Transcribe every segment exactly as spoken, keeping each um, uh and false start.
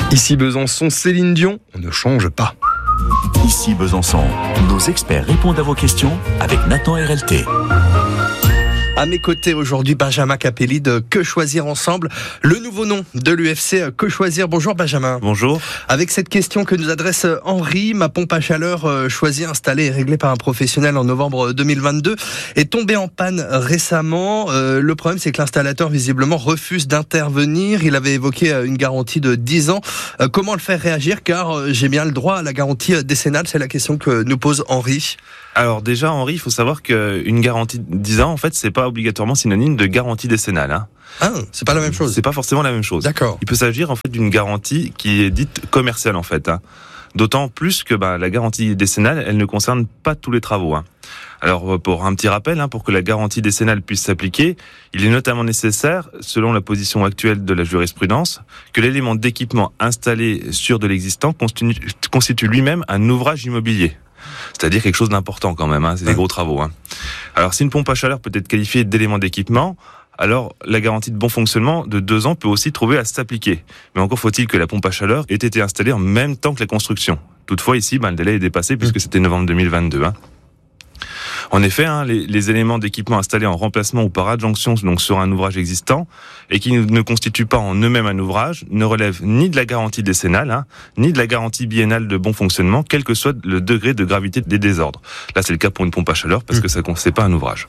Ici Besançon, Céline Dion, on ne change pas. Ici Besançon, nos experts répondent à vos questions avec Nathan R L T. À mes côtés aujourd'hui, Benjamin Capelli de Que Choisir Ensemble, le nouveau nom de l'U F C Que Choisir. Bonjour Benjamin. Bonjour. Avec cette question que nous adresse Henri, ma pompe à chaleur choisie, installée et réglée par un professionnel en novembre deux mille vingt-deux est tombée en panne récemment. Euh, le problème, c'est que l'installateur visiblement refuse d'intervenir. Il avait évoqué une garantie de dix ans. Euh, comment le faire réagir, car j'ai bien le droit à la garantie décennale? C'est la question que nous pose Henri. Alors déjà, Henri, il faut savoir qu'une garantie de dix ans, en fait, c'est pas obligatoirement synonyme de garantie décennale. Hein. Ah, c'est pas la même chose. C'est pas forcément la même chose. D'accord. Il peut s'agir en fait d'une garantie qui est dite commerciale en fait. Hein. D'autant plus que bah, la garantie décennale, elle ne concerne pas tous les travaux. Hein. Alors pour un petit rappel, hein, pour que la garantie décennale puisse s'appliquer, il est notamment nécessaire, selon la position actuelle de la jurisprudence, que l'élément d'équipement installé sur de l'existant constitue, constitue lui-même un ouvrage immobilier. C'est-à-dire quelque chose d'important quand même, hein, c'est des gros travaux. Hein. Alors si une pompe à chaleur peut être qualifiée d'élément d'équipement, alors la garantie de bon fonctionnement de deux ans peut aussi trouver à s'appliquer. Mais encore faut-il que la pompe à chaleur ait été installée en même temps que la construction. Toutefois ici, ben, le délai est dépassé puisque c'était novembre deux mille vingt-deux. Hein. En effet, hein, les, les éléments d'équipement installés en remplacement ou par adjonction donc sur un ouvrage existant et qui ne constituent pas en eux-mêmes un ouvrage ne relèvent ni de la garantie décennale, hein, ni de la garantie biennale de bon fonctionnement, quel que soit le degré de gravité des désordres. Là, c'est le cas pour une pompe à chaleur parce que ça ne c'est pas un ouvrage.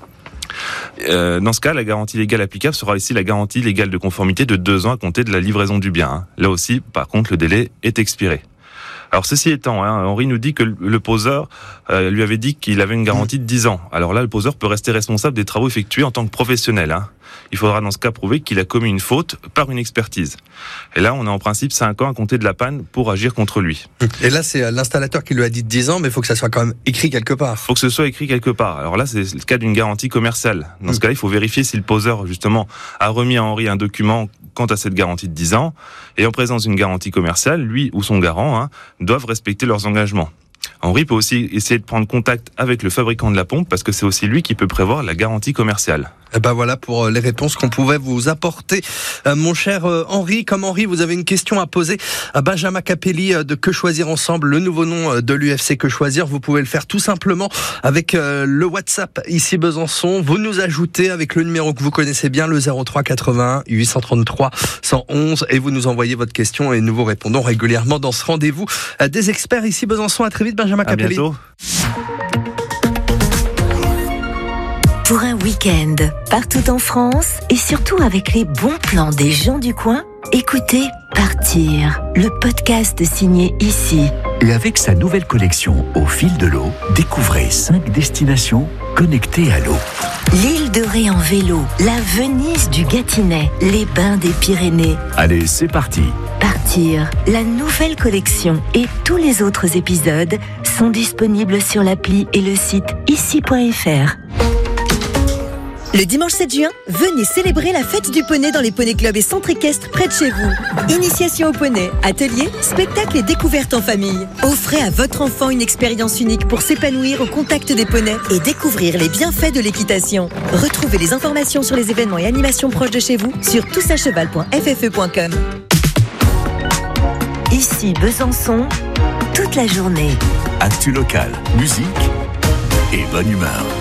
Euh, dans ce cas, la garantie légale applicable sera ici la garantie légale de conformité de deux ans à compter de la livraison du bien. Hein. Là aussi, par contre, le délai est expiré. Alors ceci étant, hein, Henri nous dit que le poseur euh, lui avait dit qu'il avait une garantie de dix ans. Alors là, le poseur peut rester responsable des travaux effectués en tant que professionnel. Hein. Il faudra dans ce cas prouver qu'il a commis une faute par une expertise. Et là, on a en principe cinq ans à compter de la panne pour agir contre lui. Et là, c'est l'installateur qui lui a dit dix ans, mais il faut que ça soit quand même écrit quelque part. Il faut que ce soit écrit quelque part. Alors là, c'est le cas d'une garantie commerciale. Dans ce cas-là, il faut vérifier si le poseur, justement, a remis à Henri un document quant à cette garantie de dix ans. Et en présence d'une garantie commerciale, lui ou son garant hein, doivent respecter leurs engagements. Henri peut aussi essayer de prendre contact avec le fabricant de la pompe parce que c'est aussi lui qui peut prévoir la garantie commerciale. Et ben voilà pour les réponses qu'on pouvait vous apporter. Euh, mon cher euh, Henri, comme Henri, vous avez une question à poser à Benjamin Capelli euh, de Que Choisir Ensemble, le nouveau nom de l'U F C Que Choisir. Vous pouvez le faire tout simplement avec euh, le WhatsApp Ici Besançon. Vous nous ajoutez avec le numéro que vous connaissez bien, le zéro trois quatre-vingt-un huit cent trente-trois cent onze, et vous nous envoyez votre question et nous vous répondons régulièrement dans ce rendez-vous euh, des experts Ici Besançon. À très vite, Benjamin Capelli. À bientôt. Pour un week-end, partout en France et surtout avec les bons plans des gens du coin, écoutez Partir, le podcast signé Ici. Et avec sa nouvelle collection Au fil de l'eau, découvrez cinq destinations connectées à l'eau. L'île de Ré en vélo, la Venise du Gâtinais, les bains des Pyrénées. Allez, c'est parti. Partir, la nouvelle collection et tous les autres épisodes sont disponibles sur l'appli et le site ici point f r. Le dimanche sept juin, venez célébrer la fête du poney dans les Poney Club et centres équestres près de chez vous. Initiation au poney, ateliers, spectacles et découvertes en famille. Offrez à votre enfant une expérience unique pour s'épanouir au contact des poneys et découvrir les bienfaits de l'équitation. Retrouvez les informations sur les événements et animations proches de chez vous sur tous à cheval point f f e point com. Ici Besançon, toute la journée. Actu local, musique et bonne humeur.